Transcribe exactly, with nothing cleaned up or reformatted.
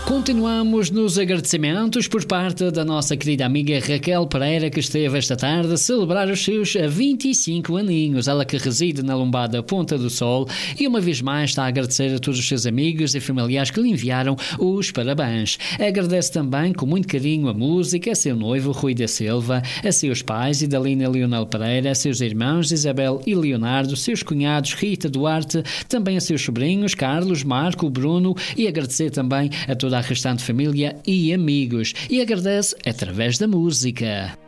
Continuamos nos agradecimentos por parte da nossa querida amiga Raquel Pereira, que esteve esta tarde a celebrar os seus vinte e cinco aninhos. Ela que reside na Lombada Ponta do Sol e uma vez mais está a agradecer a todos os seus amigos e familiares que lhe enviaram os parabéns. Agradece também com muito carinho a música, a seu noivo Rui da Silva, a seus pais Idalina e Leonel Pereira, a seus irmãos Isabel e Leonardo, seus cunhados Rita Duarte, também a seus sobrinhos Carlos, Marco, Bruno, e agradecer também a toda a restante família e amigos, e agradece através da música.